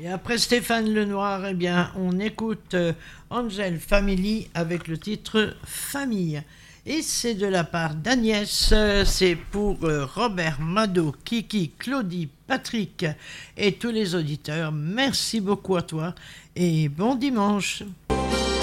après Stéphane Lenoir, eh bien, on écoute Angel Family avec le titre Famille. Et c'est de la part d'Agnès, c'est pour Robert, Mado, Kiki, Claudie, Patrick et tous les auditeurs. Merci beaucoup à toi et bon dimanche.